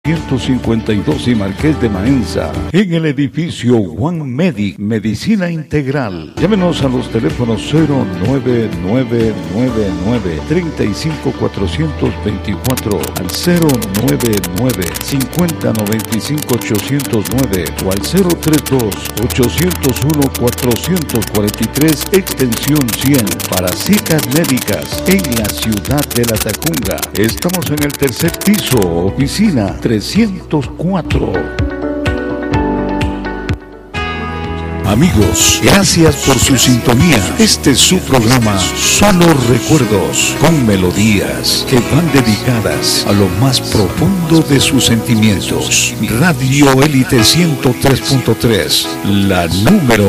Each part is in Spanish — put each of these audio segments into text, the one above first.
152 y Marqués de Maenza, en el edificio One Medic, Medicina Integral. Llámenos a los teléfonos 09999-35424, al 099-5095-809 o al 032-801-443, extensión 100, para citas médicas en la ciudad de La Tacunga. Estamos en el tercer piso, oficina 304. Amigos, gracias por su sintonía. Este es su programa Solo Recuerdos, con melodías que van dedicadas a lo más profundo de sus sentimientos. Radio Élite 103.3, la número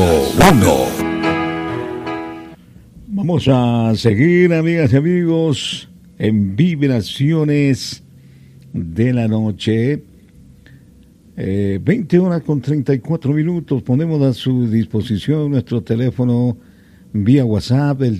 1. Vamos a seguir, amigas y amigos, en Vibraciones de la Noche. 20 horas con 34 minutos. Ponemos a su disposición nuestro teléfono vía WhatsApp, el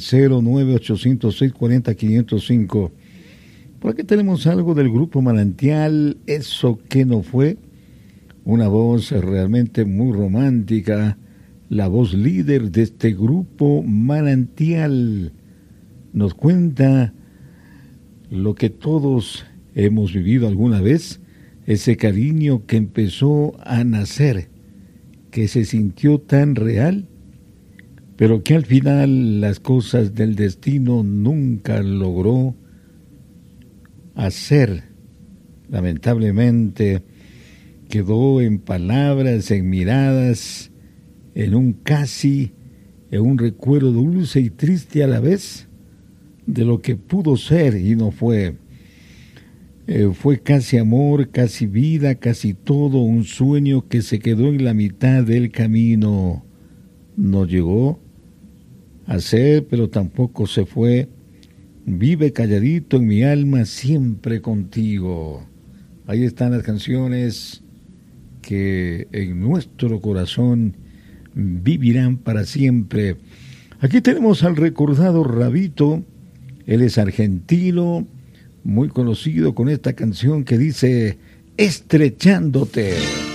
09806400505. Por aquí tenemos algo del grupo Manantial, Eso que no fue. Una voz realmente muy romántica, la voz líder de este grupo Manantial. Nos cuenta lo que todos hemos vivido alguna vez, ese cariño que empezó a nacer, que se sintió tan real, pero que al final las cosas del destino nunca logró hacer. Lamentablemente quedó en palabras, en miradas, en un casi, en un recuerdo dulce y triste a la vez de lo que pudo ser y no fue. Fue casi amor, casi vida, casi todo, un sueño que se quedó en la mitad del camino. No llegó a ser, pero tampoco se fue. Vive calladito en mi alma, siempre contigo. Ahí están las canciones que en nuestro corazón vivirán para siempre. Aquí tenemos al recordado Rabito. Él es argentino, muy conocido con esta canción que dice Estrechándote.